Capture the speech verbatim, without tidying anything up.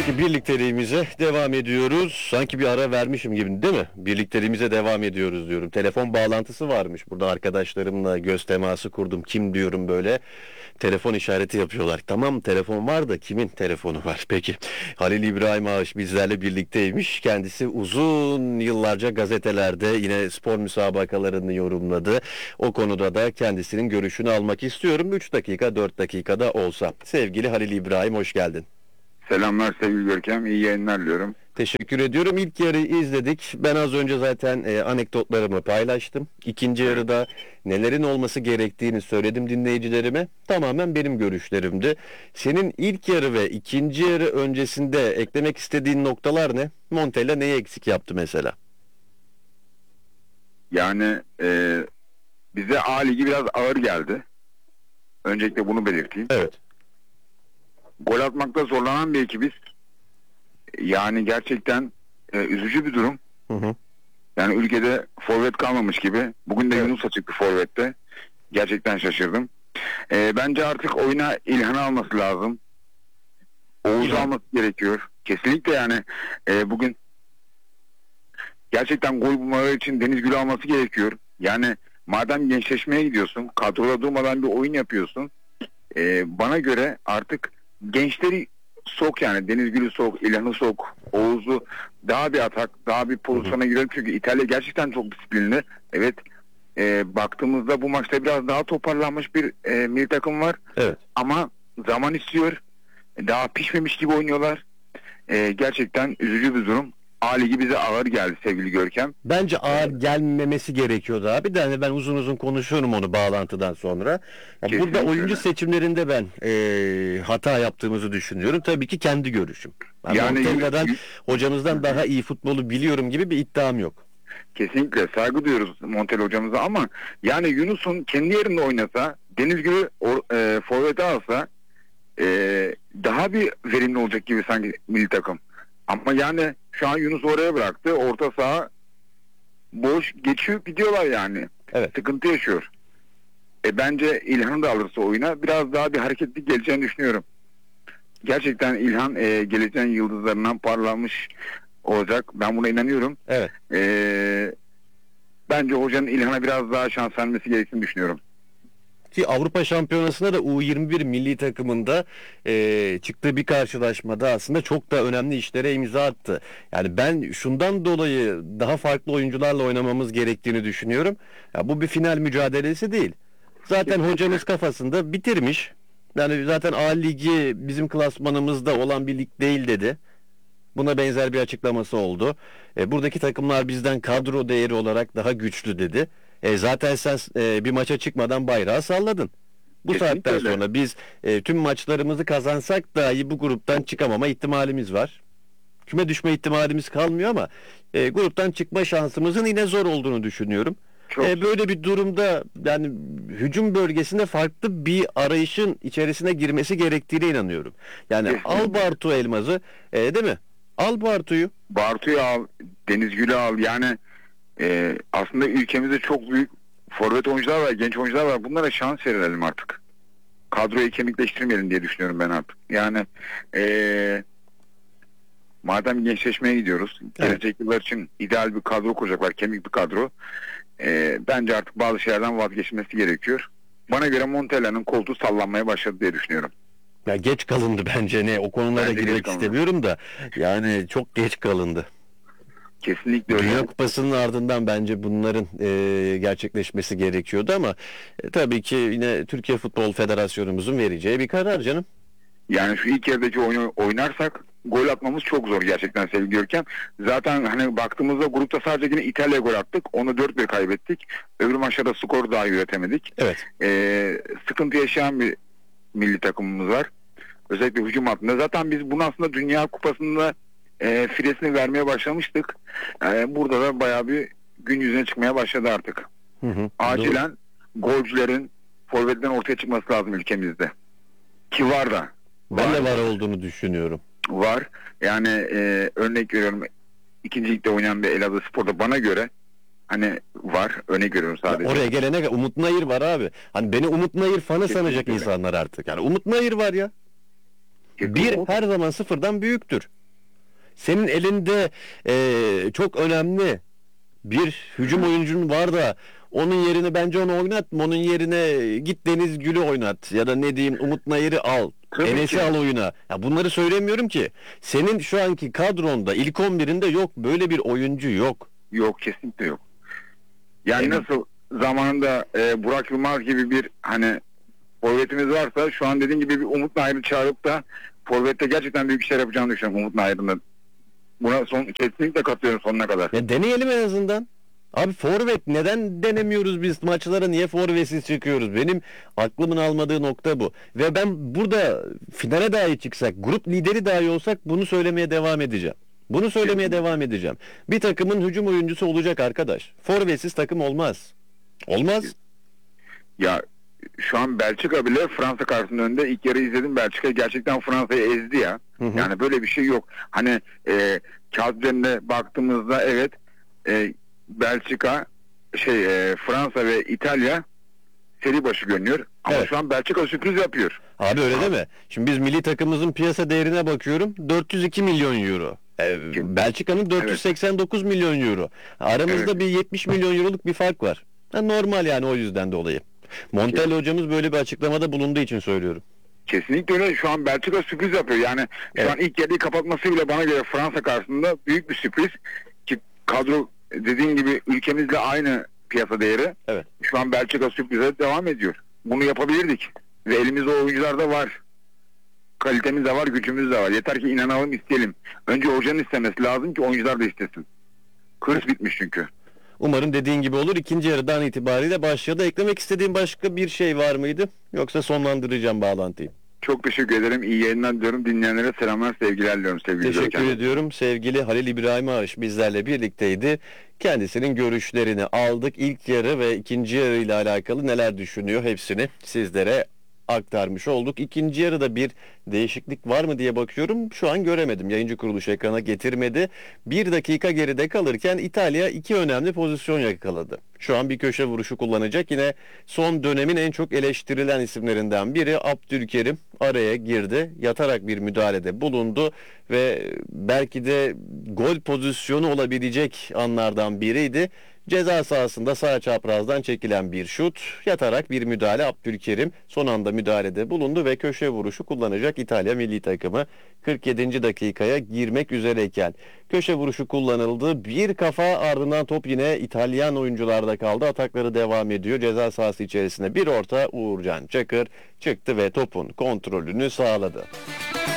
Peki birlikteliğimize devam ediyoruz. Sanki bir ara vermişim gibi değil mi? Birlikteliğimize devam ediyoruz diyorum. Telefon bağlantısı varmış. Burada arkadaşlarımla göz teması kurdum. Kim diyorum böyle. Telefon işareti yapıyorlar. Tamam telefon var da kimin telefonu var? Peki. Halil İbrahim Ağaç bizlerle birlikteymiş. Kendisi uzun yıllarca gazetelerde yine spor müsabakalarını yorumladı. O konuda da kendisinin görüşünü almak istiyorum. üç dakika dört dakikada olsa. Sevgili Halil İbrahim hoş geldin. Selamlar sevgili Görkem, iyi yayınlar diliyorum. Teşekkür ediyorum. İlk yarıyı izledik. Ben az önce zaten e, anekdotlarımı paylaştım. İkinci yarıda nelerin olması gerektiğini söyledim dinleyicilerime. Tamamen benim görüşlerimdi. Senin ilk yarı ve ikinci yarı öncesinde eklemek istediğin noktalar ne? Montella neyi eksik yaptı mesela? Yani e, bize A Ligi biraz ağır geldi. Öncelikle bunu belirteyim. Evet. Gol atmakta zorlanan bir ekibiz. Yani gerçekten e, üzücü bir durum. Hı hı. Yani ülkede forvet kalmamış gibi. Bugün de Evet. Yunus çıktı forvette. Gerçekten şaşırdım. E, bence artık oyuna İlhan'ı alması lazım. Oğuz'u İlhan. alması gerekiyor. Kesinlikle yani e, bugün gerçekten gol bulmaları için Deniz Gül'ü alması gerekiyor. Yani madem gençleşmeye gidiyorsun, kadroda durmadan bir oyun yapıyorsun. E, bana göre artık gençleri sok yani. Deniz Gül'ü sok, İlhan'ı sok, Oğuz'u daha bir atak, daha bir pozisyona girelim. Çünkü İtalya gerçekten çok disiplinli. Evet, e, baktığımızda bu maçta biraz daha toparlanmış bir e, milli takım var. Evet. Ama zaman istiyor. Daha pişmemiş gibi oynuyorlar. E, gerçekten üzücü bir durum. A Ligi bize ağır geldi sevgili Görkem. Bence ağır gelmemesi gerekiyordu abi. De hani ben uzun uzun konuşuyorum onu bağlantıdan sonra. Ya burada Kesinlikle oyuncu öyle. seçimlerinde ben eee, hata yaptığımızı düşünüyorum. Tabii ki kendi görüşüm. Yani, Yani- Montella'dan hocamızdan daha iyi futbolu biliyorum gibi bir iddiam yok. Kesinlikle saygı duyuyoruz Montella hocamıza ama yani Yunus'un kendi yerinde oynasa, Deniz Gül'ü or- e, forvete alsa e, daha bir verimli olacak gibi sanki milli takım. Ama yani şu an Yunus oraya bıraktı. Orta saha boş geçiyor gidiyorlar yani. Evet. Sıkıntı yaşıyor. E, bence İlhan'ı da alırsa oyuna biraz daha bir hareketli geleceğini düşünüyorum. Gerçekten İlhan e, geleceğin yıldızlarından parlamış olacak. Ben buna inanıyorum. Evet. Ee, bence hocanın İlhan'a biraz daha şans vermesi gerektiğini düşünüyorum. Ki Avrupa Şampiyonası'nda da U yirmi bir milli takımında eee, çıktığı bir karşılaşmada aslında çok da önemli işlere imza attı. Yani ben şundan dolayı daha farklı oyuncularla oynamamız gerektiğini düşünüyorum. Ya bu bir final mücadelesi değil. Zaten hocamız kafasında bitirmiş. Yani zaten A Ligi bizim klasmanımızda olan bir lig değil dedi. Buna benzer bir açıklaması oldu. E, buradaki takımlar bizden kadro değeri olarak daha güçlü dedi. E, zaten sen e, bir maça çıkmadan bayrağı salladın. Bu Kesinlikle saatten öyle. sonra biz e, tüm maçlarımızı kazansak dahi bu gruptan çıkamama ihtimalimiz var. Küme düşme ihtimalimiz kalmıyor ama e, gruptan çıkma şansımızın yine zor olduğunu düşünüyorum. Çok E, böyle bir durumda yani hücum bölgesinde farklı bir arayışın içerisine girmesi gerektiğine inanıyorum. Yani Kesinlikle. al Bartu Elmaz'ı e, değil mi? Al Bartu'yu. Bartu'yu al, Deniz Gül'ü al. Yani e, aslında ülkemizde çok büyük forvet oyuncular var, genç oyuncular var. Bunlara şans verelim artık. Kadroyu kemikleştirmeyelim diye düşünüyorum ben artık. Yani e, madem gençleşmeye gidiyoruz, Evet. gelecek yıllar için ideal bir kadro kuracaklar, kemik bir kadro. E, bence artık bazı şeylerden vazgeçilmesi gerekiyor. Bana göre Montella'nın koltuğu sallanmaya başladı diye düşünüyorum. Ya geç kalındı bence ne o konulara Bence geç girmek kalındı. istemiyorum da yani çok geç kalındı. Kesinlikle öyle. Dünya Kupası'nın ardından bence bunların e, gerçekleşmesi gerekiyordu ama e, tabii ki yine Türkiye Futbol Federasyonumuzun vereceği bir karar canım. Yani şu ilk yarıdaki oyunu oynarsak gol atmamız çok zor gerçekten sevgili Görkem. Zaten hani baktığımızda grupta sadece yine İtalya'ya gol attık. Onu dört bir kaybettik. Öbür maçlarda skor daha üretemedik. Evet. Ee, sıkıntı yaşayan bir milli takımımız var. Özellikle hücum hattında. Zaten biz bunu aslında Dünya Kupası'nda e, firesini vermeye başlamıştık. E, burada da bayağı bir gün yüzüne çıkmaya başladı artık. Hı hı. Acilen golcülerin, forvetlerin ortaya çıkması lazım ülkemizde. Ki var da. Ben de var olduğunu düşünüyorum. Var. Yani e, örnek veriyorum ikinci ligde oynayan bir Elazığspor'da bana göre hani var. Örnek veriyorum Ya sadece. oraya gelene kadar Umut Nayır var abi. Hani beni Umut Nayır fanı Kesinlikle sanacak öyle. insanlar artık. Yani Umut Nayır var ya. Kesinlikle. Bir her zaman sıfırdan büyüktür. Senin elinde e, çok önemli bir hücum oyuncun var da onun yerine bence onu oynatma. Onun yerine git Deniz Gül'ü oynat. Ya da ne diyeyim Umut Nayır'ı al. Tabii Enes'i ki. al oyuna. Ya bunları söylemiyorum ki. Senin şu anki kadronda ilk on birinde yok. Böyle bir oyuncu yok. Yok, kesinlikle yok. Yani Evet. nasıl zamanında e, Burak Yılmaz gibi bir hani forvetimiz varsa şu an dediğin gibi bir Umut Nayır'ı çağırıp da forvette gerçekten büyük işler yapacağını düşünüyorum Umut Nayır'ın da. Buna son, kesinlikle katılıyorum sonuna kadar. Ya deneyelim en azından. Abi forvet neden denemiyoruz biz maçlara, niye forvetsiz çıkıyoruz? Benim aklımın almadığı nokta bu. Ve ben burada finale dahi çıksak, grup lideri dahi olsak bunu söylemeye devam edeceğim. Bunu söylemeye devam edeceğim. Bir takımın hücum oyuncusu olacak arkadaş. Forvetsiz takım olmaz. Olmaz. Ya şu an Belçika bile Fransa karşısında önde. İlk yarı izledim, Belçika gerçekten Fransa'yı ezdi ya. Hı hı. Yani böyle bir şey yok. Hani e, kağıt üzerinde baktığımızda evet e, Belçika şey e, Fransa ve İtalya seri başı görünüyor. Ama Evet. şu an Belçika sürpriz yapıyor. Abi öyle deme. Şimdi biz milli takımımızın piyasa değerine bakıyorum. dört yüz iki milyon euro. Ee, Belçika'nın dört yüz seksen dokuz milyon euro. Aramızda Evet. bir yetmiş milyon euroluk bir fark var. Ha, normal yani o yüzden dolayı. Montel hocamız böyle bir açıklamada bulunduğu için söylüyorum. Kesinlikle öyle. Şu an Belçika sürpriz yapıyor. Yani şu Evet. an ilk yarıyı kapatması bile bana göre Fransa karşısında büyük bir sürpriz. Ki kadro dediğin gibi ülkemizle aynı piyasa değeri. Evet. Şu an Belçika sürprize devam ediyor. Bunu yapabilirdik. Ve elimizde oyuncular da var. Kalitemiz de var, gücümüz de var. Yeter ki inanalım, isteyelim. Önce hocanın istemesi lazım ki oyuncular da istesin. Hırs bitmiş çünkü. Umarım dediğin gibi olur. İkinci yarıdan itibariyle başladı. Eklemek istediğin başka bir şey var mıydı? Yoksa sonlandıracağım bağlantıyı. Çok teşekkür ederim. İyi yayınlar diliyorum. Dinleyenlere selamlar, sevgiler diliyorum sevgili Teşekkür Görkem. ediyorum. Sevgili Halil İbrahim Ağaç bizlerle birlikteydi. Kendisinin görüşlerini aldık. İlk yarı ve ikinci yarı ile alakalı neler düşünüyor hepsini sizlere aktarmış olduk. İkinci yarıda bir değişiklik var mı diye bakıyorum. Şu an göremedim. Yayıncı kuruluş ekrana getirmedi. Bir dakika geride kalırken İtalya iki önemli pozisyon yakaladı. Şu an bir köşe vuruşu kullanacak. Yine son dönemin en çok eleştirilen isimlerinden biri Abdülkerim araya girdi. Yatarak bir müdahalede bulundu ve belki de gol pozisyonu olabilecek anlardan biriydi. Ceza sahasında sağ çaprazdan çekilen bir şut, yatarak bir müdahale Abdülkerim son anda müdahalede bulundu ve köşe vuruşu kullanacak İtalya milli takımı kırk yedinci dakikaya girmek üzereyken. Köşe vuruşu kullanıldı. Bir kafa ardından top yine İtalyan oyuncularda kaldı. Atakları devam ediyor. Ceza sahası içerisine bir orta Uğurcan Çakır çıktı ve topun kontrolünü sağladı.